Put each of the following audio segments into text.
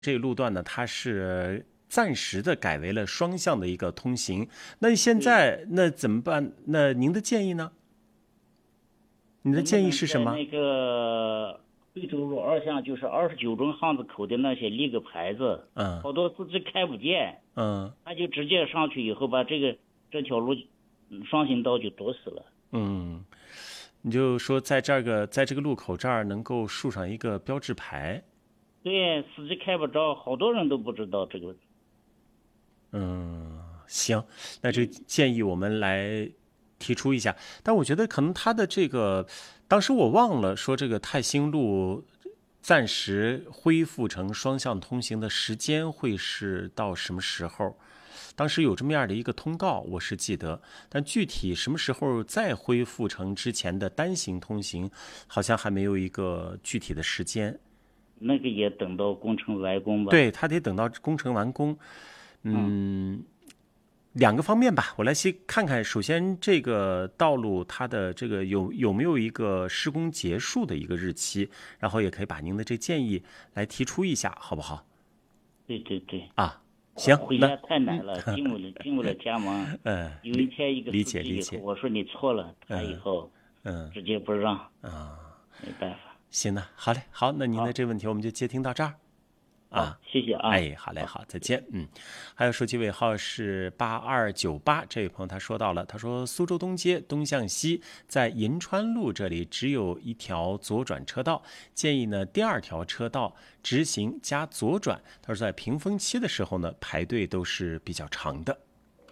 这个路段呢，它是暂时的改为了双向的一个通行。那现在那怎么办？那您的建议呢？你的建议是什么？ 那个贵州路2巷就是29中巷子口的那些立个牌子，好多司机看不见，他就直接上去以后把这条路双行道就堵死了。 你就说在这个路口这儿能够竖上一个标志牌。 对，司机看不着，好多人都不知道这个。 行，那这建议我们来提出一下。但我觉得可能他的这个，当时我忘了说这个泰兴路暂时恢复成双向通行的时间会是到什么时候？当时有这么样的一个通告，我是记得，但具体什么时候再恢复成之前的单行通行，好像还没有一个具体的时间。 那个也等到工程完工吧？ 对，他得等到工程完工。两个方面吧，我来先看看。首先，这个道路它的这个有没有一个施工结束的一个日期，然后也可以把您的这建议来提出一下，好不好？ 对行， 回家太难了，进不了家门。有一天一个司机以后我说你错了，他以后直接不让没办法。 行的，好嘞，好，那您的这个问题我们就接听到这儿。 谢谢啊。 好嘞，好，再见。还有手机尾号是8298，这位朋友他说到了，他说苏州东街东向西在银川路这里只有一条左转车道，建议呢第2条车道直行加左转。他说在屏风期的时候呢排队都是比较长的。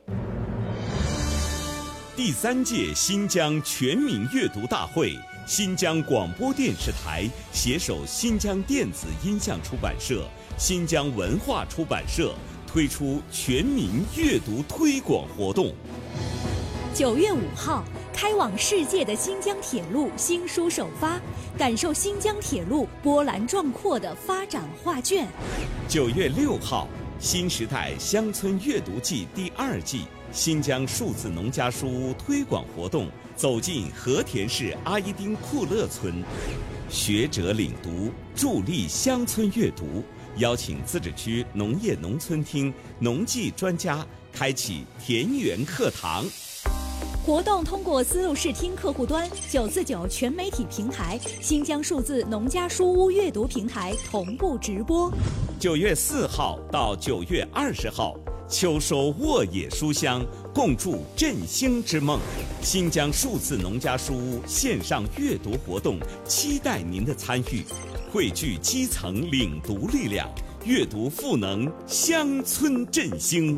第3届新疆全民阅读大会，新疆广播电视台携手新疆电子音像出版社、新疆文化出版社推出全民阅读推广活动。 9月5号，开往世界的新疆铁路新书首发，感受新疆铁路波澜壮阔的发展画卷。 9月6号，新时代乡村阅读季第2季新疆数字农家书屋推广活动走进和田市阿依丁库勒村，学者领读，助力乡村阅读，邀请自治区农业农村厅农技专家开启田园课堂。 活动通过丝路视听客户端、949全媒体平台、新疆数字农家书屋阅读平台同步直播。 9月4号到9月20号，秋收沃野书香，共筑振兴之梦。新疆数字农家书屋线上阅读活动，期待您的参与，汇聚基层领读力量，阅读赋能，乡村振兴。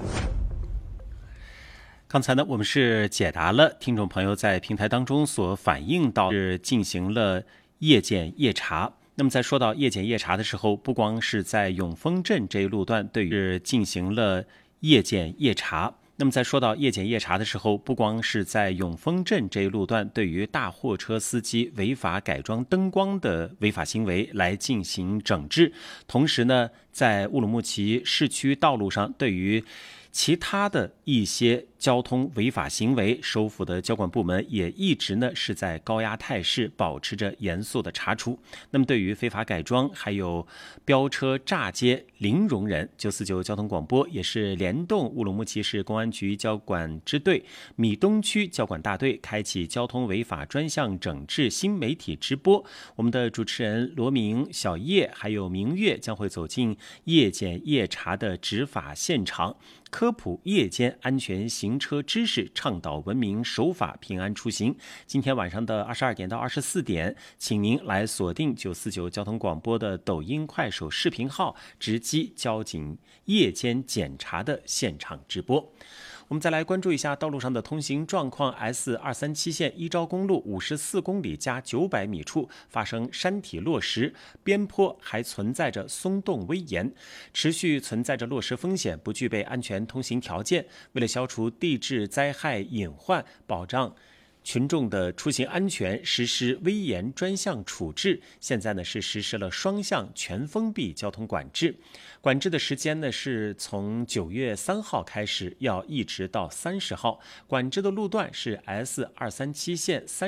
刚才呢，我们是解答了听众朋友在平台当中所反映到是进行了夜检夜查。那么在说到夜检夜查的时候，不光是在永丰镇这一路段对于进行了夜检夜查，那么在说到夜检夜查的时候，不光是在永丰镇这一路段对于大货车司机违法改装灯光的违法行为来进行整治，同时呢，在乌鲁木齐市区道路上对于其他的一些交通违法行为，首府的交管部门也一直呢是在高压态势，保持着严肃的查处。那么对于非法改装还有飙车炸街零容忍，949交通广播也是联动乌鲁木齐市公安局交管支队米东区交管大队开启交通违法专项整治新媒体直播。我们的主持人罗明、小叶还有明月将会走进夜检夜查的执法现场，科普夜间安全行车知识，倡导文明守法平安出行。今天晚上的22点到24点，请您来锁定949交通广播的抖音快手视频号，直击交警夜间检查的现场直播。我们再来关注一下道路上的通行状况。S237线一招公路54公里加900米处发生山体落石，边坡还存在着松动危岩，持续存在着落石风险，不具备安全通行条件。为了消除地质灾害隐患，保障群众的出行安全，实施危岩专项处置。现在呢是实施了双向全封闭交通管制，管制的时间呢是从9月3号开始，要一直到30号。管制的路段是 S237线